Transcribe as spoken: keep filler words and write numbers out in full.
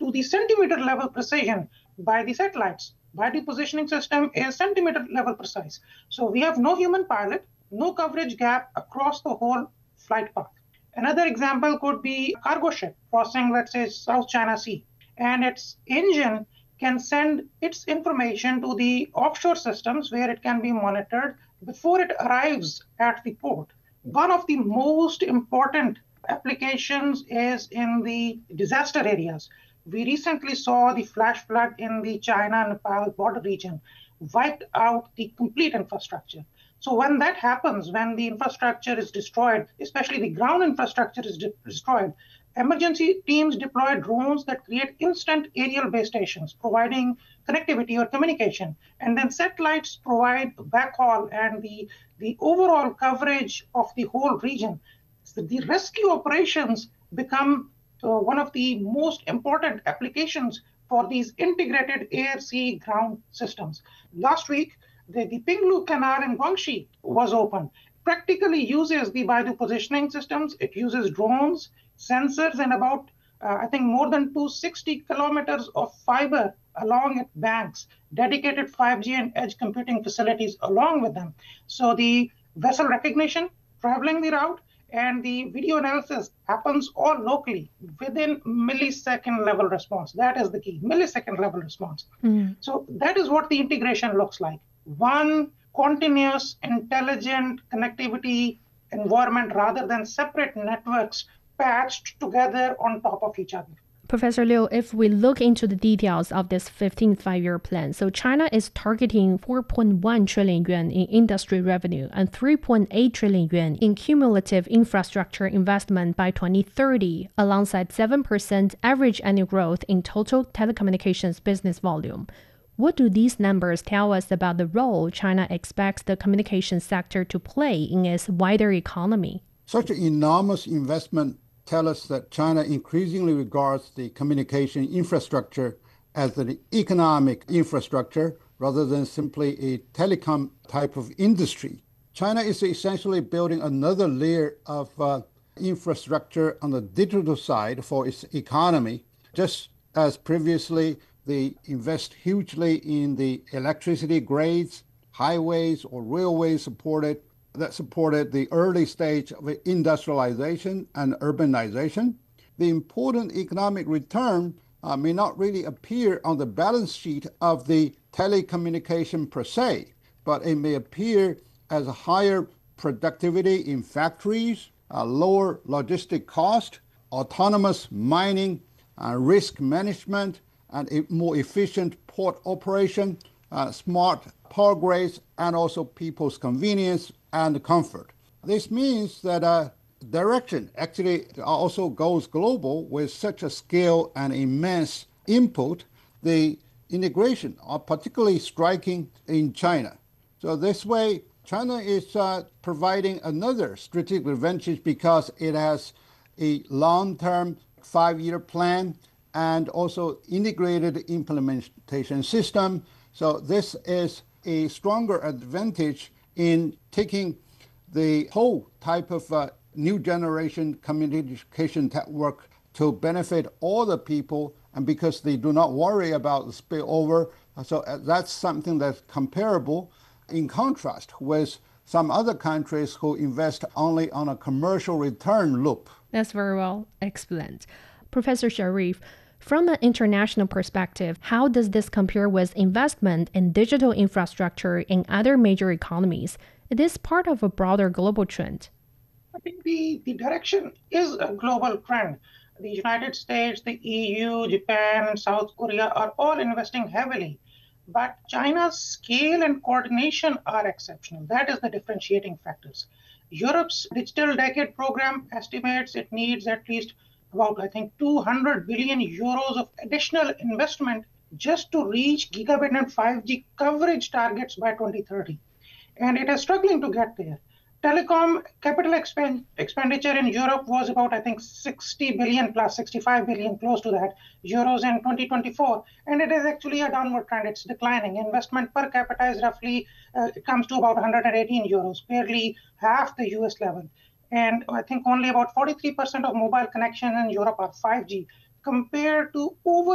to the centimeter level precision by the satellites. Video positioning system is centimeter level precise. So we have no human pilot, no coverage gap across the whole flight path. Another example could be a cargo ship crossing, let's say, South China Sea, and its engine can send its information to the offshore systems where it can be monitored before it arrives at the port. One of the most important applications is in the disaster areas. We recently saw the flash flood in the China-Nepal border region wiped out the complete infrastructure. So when that happens, when the infrastructure is destroyed, especially the ground infrastructure is de- destroyed, emergency teams deploy drones that create instant aerial base stations, providing connectivity or communication. And then satellites provide backhaul and the, the overall coverage of the whole region. So the rescue operations become uh, one of the most important applications for these integrated air, sea, ground systems. Last week, the, the Pinglu Canal in Guangxi was open. Practically uses the Baidu positioning systems. It uses drones, sensors, and about, uh, I think, more than two hundred sixty kilometers of fiber along its banks, dedicated five G and edge computing facilities along with them. So the vessel recognition, traveling the route, and the video analysis happens all locally within millisecond level response. That is the key, millisecond level response. Mm. So that is what the integration looks like. One continuous, intelligent connectivity environment rather than separate networks patched together on top of each other. Professor Liu, if we look into the details of this fifteenth five-year plan, so China is targeting four point one trillion yuan in industry revenue and three point eight trillion yuan in cumulative infrastructure investment by twenty thirty, alongside seven percent average annual growth in total telecommunications business volume. What do these numbers tell us about the role China expects the communications sector to play in its wider economy? Such an enormous investment tell us that China increasingly regards the communication infrastructure as an economic infrastructure rather than simply a telecom type of industry. China is essentially building another layer of uh, infrastructure on the digital side for its economy, just as previously they invest hugely in the electricity grids, highways or railways supported that supported the early stage of industrialization and urbanization. The important economic return uh, may not really appear on the balance sheet of the telecommunication per se, but it may appear as a higher productivity in factories, uh, lower logistic cost, autonomous mining, uh, risk management, and a more efficient port operation, uh, smart power grids, and also people's convenience and comfort. This means that uh, direction actually also goes global with such a scale and immense input. The integration are particularly striking in China. So this way, China is uh, providing another strategic advantage because it has a long-term five-year plan and also integrated implementation system. So this is a stronger advantage in taking the whole type of uh, new generation communication network to benefit all the people, and because they do not worry about the spillover. So uh, that's something that's comparable in contrast with some other countries who invest only on a commercial return loop. That's very well explained. Professor Sharif, from an international perspective, how does this compare with investment in digital infrastructure in other major economies? It is part of a broader global trend. I think the, the direction is a global trend. The United States, the E U, Japan, South Korea are all investing heavily. But China's scale and coordination are exceptional. That is the differentiating factors. Europe's Digital Decade program estimates it needs at least about, I think, two hundred billion euros of additional investment just to reach gigabit and five G coverage targets by twenty thirty. And it is struggling to get there. Telecom capital expend- expenditure in Europe was about, I think, sixty billion plus sixty-five billion, close to that, euros in twenty twenty-four. And it is actually a downward trend. It's declining. Investment per capita is roughly, uh, it comes to about one hundred eighteen euros, barely half the U S level. And I think only about forty-three percent of mobile connections in Europe are five G, compared to over